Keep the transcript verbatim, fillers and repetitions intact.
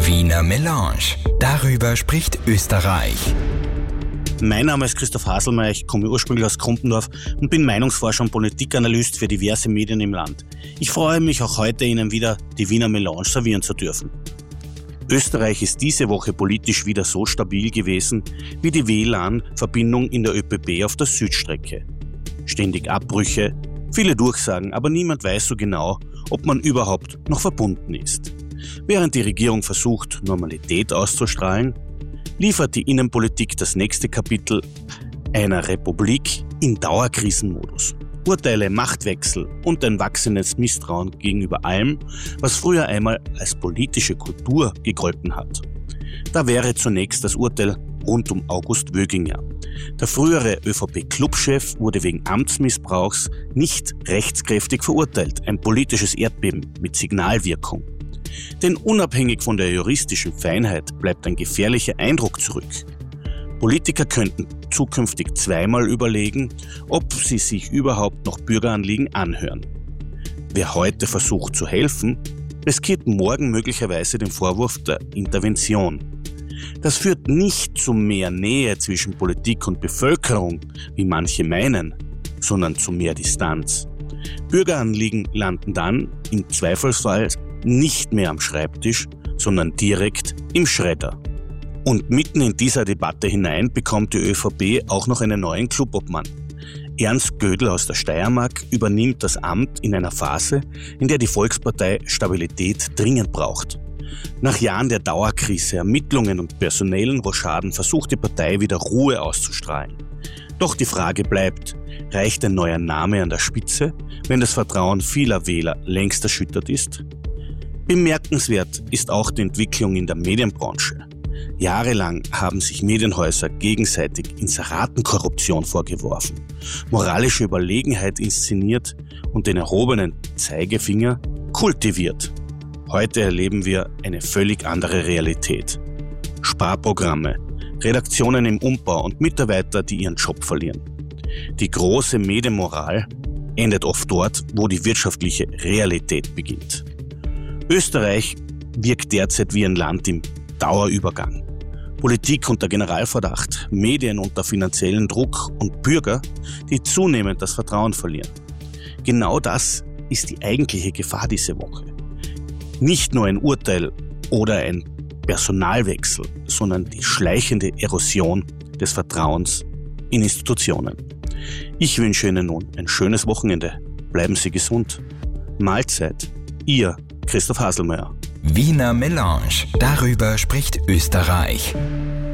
Wiener Melange. Darüber spricht Österreich. Mein Name ist Christoph Haselmeier, ich komme ursprünglich aus Krumpendorf und bin Meinungsforscher und Politikanalyst für diverse Medien im Land. Ich freue mich auch heute, Ihnen wieder die Wiener Melange servieren zu dürfen. Österreich ist diese Woche politisch wieder so stabil gewesen wie die W L A N-Verbindung in der ÖPB auf der Südstrecke. Ständig Abbrüche, viele Durchsagen, aber niemand weiß so genau, ob man überhaupt noch verbunden ist. Während die Regierung versucht, Normalität auszustrahlen, liefert die Innenpolitik das nächste Kapitel einer Republik in Dauerkrisenmodus. Urteile, Machtwechsel und ein wachsendes Misstrauen gegenüber allem, was früher einmal als politische Kultur gegolten hat. Da wäre zunächst das Urteil rund um August Wöginger. Der frühere ÖVP-Clubchef wurde wegen Amtsmissbrauchs nicht rechtskräftig verurteilt, ein politisches Erdbeben mit Signalwirkung. Denn unabhängig von der juristischen Feinheit bleibt ein gefährlicher Eindruck zurück. Politiker könnten zukünftig zweimal überlegen, ob sie sich überhaupt noch Bürgeranliegen anhören. Wer heute versucht zu helfen, riskiert morgen möglicherweise den Vorwurf der Intervention. Das führt nicht zu mehr Nähe zwischen Politik und Bevölkerung, wie manche meinen, sondern zu mehr Distanz. Bürgeranliegen landen dann im Zweifelsfall nicht mehr am Schreibtisch, sondern direkt im Schredder. Und mitten in dieser Debatte hinein bekommt die ÖVP auch noch einen neuen Clubobmann. Ernst Gödel aus der Steiermark übernimmt das Amt in einer Phase, in der die Volkspartei Stabilität dringend braucht. Nach Jahren der Dauerkrise, Ermittlungen und personellen Rochaden versucht die Partei wieder Ruhe auszustrahlen. Doch die Frage bleibt, reicht ein neuer Name an der Spitze, wenn das Vertrauen vieler Wähler längst erschüttert ist? Bemerkenswert ist auch die Entwicklung in der Medienbranche. Jahrelang haben sich Medienhäuser gegenseitig Inseratenkorruption vorgeworfen, moralische Überlegenheit inszeniert und den erhobenen Zeigefinger kultiviert. Heute erleben wir eine völlig andere Realität. Sparprogramme, Redaktionen im Umbau und Mitarbeiter, die ihren Job verlieren. Die große Medienmoral endet oft dort, wo die wirtschaftliche Realität beginnt. Österreich wirkt derzeit wie ein Land im Dauerübergang. Politik unter Generalverdacht, Medien unter finanziellen Druck und Bürger, die zunehmend das Vertrauen verlieren. Genau das ist die eigentliche Gefahr diese Woche. Nicht nur ein Urteil oder ein Personalwechsel, sondern die schleichende Erosion des Vertrauens in Institutionen. Ich wünsche Ihnen nun ein schönes Wochenende. Bleiben Sie gesund. Mahlzeit. Ihr Christoph Haselmeier. Wiener Melange. Darüber spricht Österreich.